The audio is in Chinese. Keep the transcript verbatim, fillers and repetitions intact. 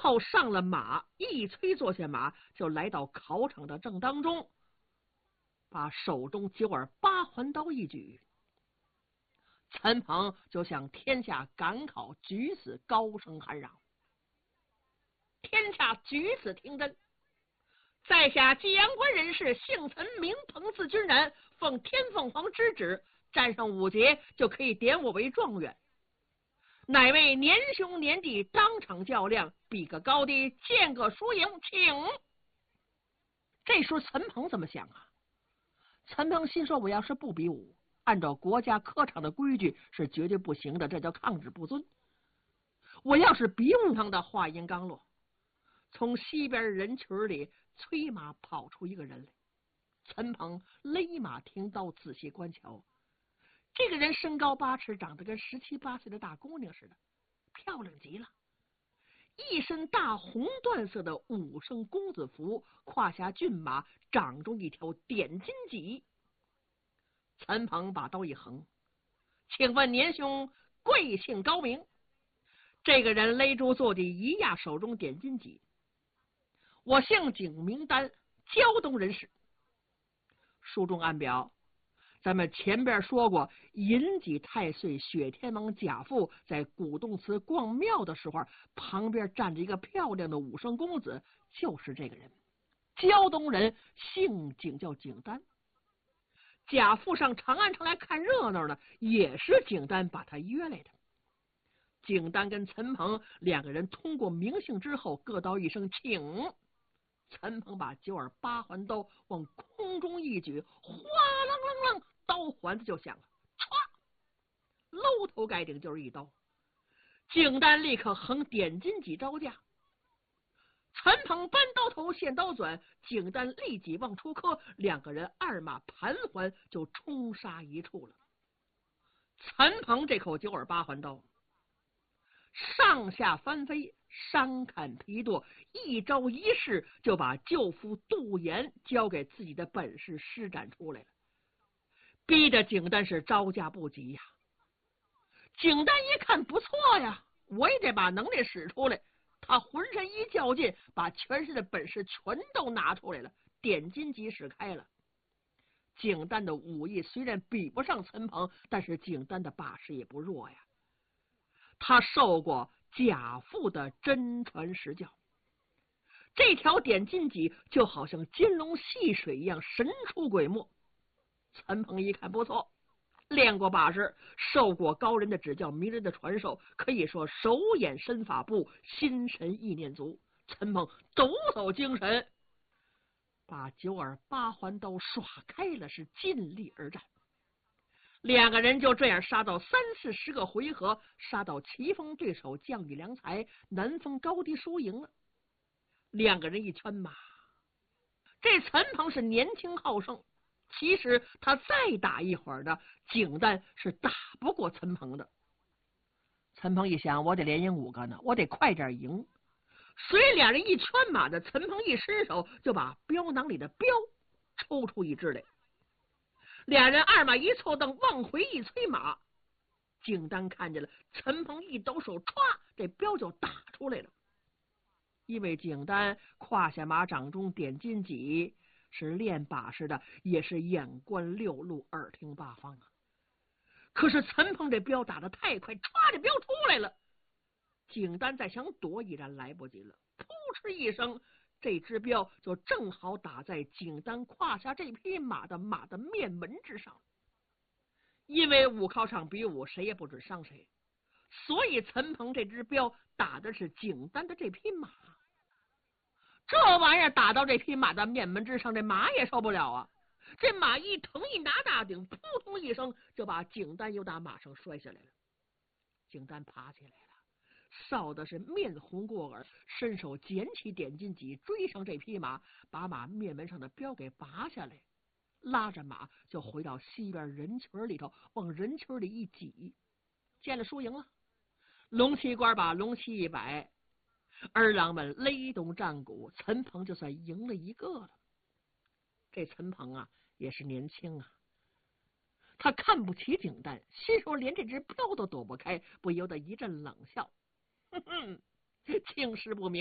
后上了马，一催坐下马，就来到考场的正当中，把手中九耳八环刀一举，陈鹏就向天下赶考举子高声喊嚷：天下举子听真，在下济阳关人士，姓陈，名鹏，字君然，奉天凤凰之旨，站上五节就可以点我为状元。哪位年兄年弟当场较量，比个高低，见个输赢，请。这时候陈鹏怎么想啊？陈鹏心说，我要是不比武，按照国家科场的规矩是绝对不行的，这叫抗旨不遵。我要是比武上的话音刚落，从西边人群里催马跑出一个人来。陈鹏勒马停刀，仔细观瞧，这个人身高八尺，长得跟十七八岁的大姑娘似的，漂亮极了。一身大红缎色的武生公子服，胯下骏马，掌中一条点金戟。陈鹏把刀一横，请问年兄贵姓高名？这个人勒住坐地，一压手中点金戟。我姓景，名丹，胶东人士。书中暗表，咱们前边说过，银戟太岁雪天王贾父在古洞祠逛庙的时候，旁边站着一个漂亮的武生公子，就是这个人。胶东人，姓景，叫景丹。贾父上长安城来看热闹呢，也是景丹把他约来的。景丹跟陈鹏两个人通过名姓之后，各道一声请。陈鹏把九耳八环刀往空中一举，哗啷啷啷，刀环子就响了，歘，搂头盖顶就是一刀。景丹立刻横点金戟招架，陈鹏搬刀头现刀转，景丹立即往出磕，两个人二马盘环就冲杀一处了。陈鹏这口九耳八环刀上下翻飞，伤砍劈剁，一招一式就把舅父杜岩交给自己的本事施展出来了，逼得景丹是招架不及呀。景丹一看不错呀，我也得把能力使出来。他浑身一较劲，把全身的本事全都拿出来了，点金戟使开了。景丹的武艺虽然比不上陈鹏，但是景丹的把式也不弱呀。他受过贾父的真传实教，这条点金戟就好像金龙戏水一样，神出鬼没。陈鹏一看不错，练过把式，受过高人的指教，名人的传授，可以说手眼身法步，心神意念足。陈鹏抖擞精神，把九耳八环刀耍开了，是尽力而战。两个人就这样杀到三四十个回合，杀到棋逢对手，将遇良才，难分高低输赢了。两个人一圈马，这陈鹏是年轻好胜，其实他再打一会儿的景丹是打不过陈鹏的。陈鹏一想，我得连赢五个呢，我得快点赢。所以两人一圈马的，陈鹏一伸手就把镖囊里的镖抽出一只来。俩人二马一凑蹬，往回一催马，景丹看见了，陈鹏一抖手，歘，这镖就打出来了。因为景丹胯下马掌中点金戟，是练把式的，也是眼观六路，耳听八方啊。可是陈鹏这镖打得太快，歘，这镖出来了。景丹再想躲，已然来不及了，扑哧一声，这支镖就正好打在景丹胯下这匹马的马的面门之上。因为武考场比武，谁也不准伤谁，所以陈鹏这支镖打的是景丹的这匹马。这玩意儿打到这匹马的面门之上，这马也受不了啊！这马一疼一拿大顶，扑通一声就把景丹又打马上摔下来了。景丹爬起来了，臊的是面红过耳，伸手捡起点金戟，追上这匹马，把马面门上的镖给拔下来，拉着马就回到西边人群里头，往人群里一挤，见了输赢了。龙旗官把龙旗一摆，儿郎们勒动战鼓，陈鹏就算赢了一个了。这陈鹏啊，也是年轻啊，他看不起景丹，心说连这只镖都躲不开，不由得一阵冷笑，哼哼，青史不明